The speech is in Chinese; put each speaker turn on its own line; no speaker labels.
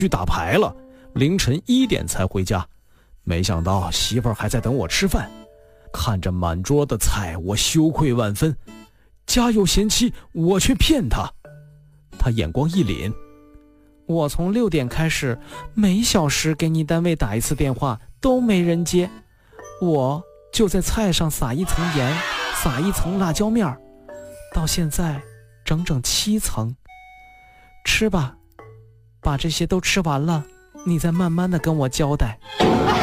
去打牌了，凌晨1点才回家。没想到媳妇儿还在等我吃饭，看着满桌的菜，我羞愧万分。家有贤妻，我却骗她。她眼光一凛，
我从6点开始，每小时给你单位打一次电话，都没人接。我就在菜上撒一层盐，撒一层辣椒面，到现在整整7层。吃吧，把这些都吃完了，你再慢慢的跟我交代。